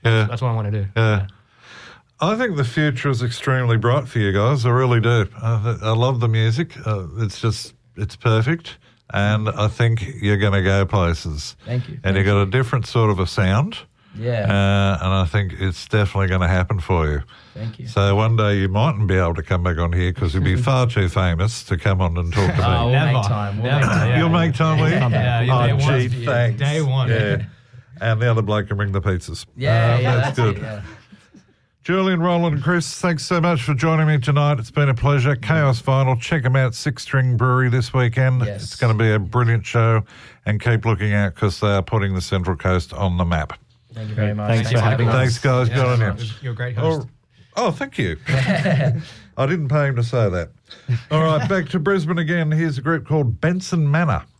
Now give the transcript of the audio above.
Yeah. That's what I want to do. Yeah. I think the future is extremely bright for you guys. I really do. I love the music. It's perfect. And I think you're going to go places. Thank you. And you've got a different sort of a sound. Yeah. And I think it's definitely going to happen for you. Thank you. So one day you mightn't be able to come back on here because you'll be far too famous to come on and talk to me. We'll Never. make time. We'll Never. make time. You'll make time, will you? Yeah, Oh, day gee, one. thanks. Day one. Yeah. And the other bloke can bring the pizzas. That's good. it, yeah. Julian, Roland and Chris, thanks so much for joining me tonight. It's been a pleasure. Chaos Vinyl, check them out, Six String Brewery this weekend. Yes. It's going to be a brilliant show, and keep looking out because they are putting the Central Coast on the map. Thank you very much. Thanks for having us. Thanks, guys. Yeah, Good on you. You're a great host. Oh, thank you. I didn't pay him to say that. All right, back to Brisbane again. Here's a group called Benson Manor.